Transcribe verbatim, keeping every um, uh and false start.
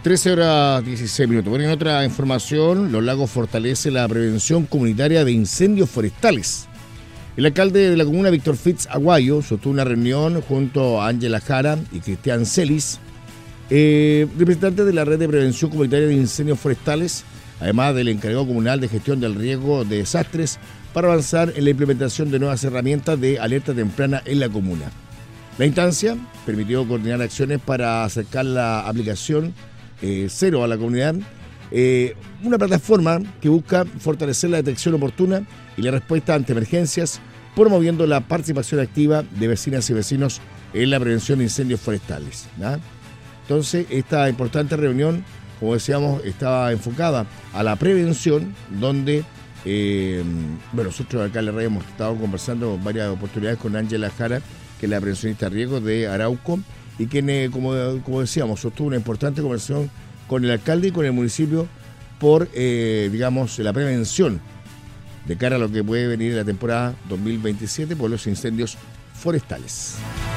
trece horas dieciséis minutos. Bueno, en otra información, Los Lagos fortalece la prevención comunitaria de incendios forestales. El alcalde de la comuna, Víctor Fitz Aguayo, sostuvo una reunión junto a Ángela Jara y Cristian Celis, eh, representantes de la red de prevención comunitaria de incendios forestales, además del encargado comunal de gestión del riesgo de desastres, para avanzar en la implementación de nuevas herramientas de alerta temprana en la comuna. La instancia permitió coordinar acciones para acercar la aplicación eh, cero a la comunidad, eh, una plataforma que busca fortalecer la detección oportuna y la respuesta ante emergencias, promoviendo la participación activa de vecinas y vecinos en la prevención de incendios forestales, ¿no? Entonces, esta importante reunión, como decíamos, estaba enfocada a la prevención, donde, eh, bueno, nosotros acá en la radio hemos estado conversando en varias oportunidades con Ángela Jara, que es la prevencionista de riesgos de Arauco, y quien, eh, como, como decíamos, sostuvo una importante conversación con el alcalde y con el municipio por, eh, digamos, la prevención de cara a lo que puede venir en la temporada dos mil veintisiete por los incendios forestales.